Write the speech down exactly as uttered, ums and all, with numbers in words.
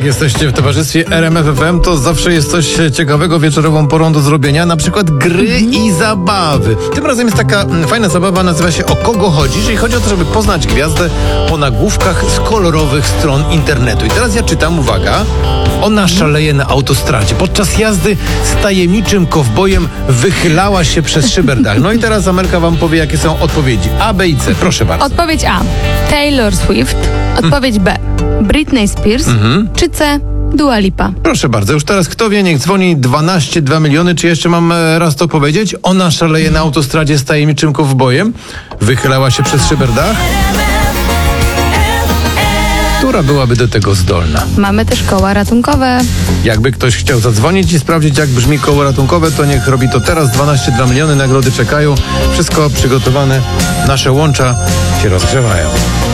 jesteście w towarzystwie R M F F M, to zawsze jest coś ciekawego wieczorową porą do zrobienia, na przykład gry i zabawy. Tym razem jest taka fajna zabawa, nazywa się O kogo chodzi? Czyli chodzi o to, żeby poznać gwiazdę po nagłówkach z kolorowych stron internetu. I teraz ja czytam, uwaga, ona szaleje na autostradzie. Podczas jazdy z tajemniczym kowbojem wychylała się przez szyberdach. No i teraz Amelka wam powie, jakie są odpowiedzi. A, B i C. Proszę bardzo. Odpowiedź A. Taylor Swift. Odpowiedź B. Britney Spears. Mhm. Czy C. Dua Lipa. Proszę bardzo, już teraz kto wie, niech dzwoni dwanaście dwa miliony, czy jeszcze mam e, raz to powiedzieć? Ona szaleje na autostradzie z tajemniczym kowbojem, wychylała się przez szyberdach. Która byłaby do tego zdolna? Mamy też koła ratunkowe. Jakby ktoś chciał zadzwonić i sprawdzić, jak brzmi koło ratunkowe, to niech robi to teraz. dwanaście dwa miliony, nagrody czekają. Wszystko przygotowane. Nasze łącza się rozgrzewają.